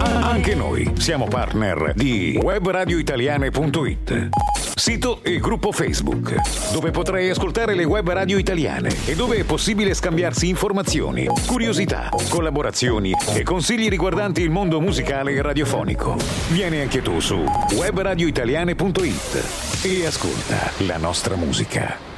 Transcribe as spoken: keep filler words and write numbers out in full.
Anche noi siamo partner di web radio italiane punto it, sito e gruppo Facebook, dove potrai ascoltare le web radio italiane e dove è possibile scambiarsi informazioni, curiosità, collaborazioni e consigli riguardanti il mondo musicale e radiofonico. Vieni anche tu su web radio italiane punto it e ascolta la nostra musica.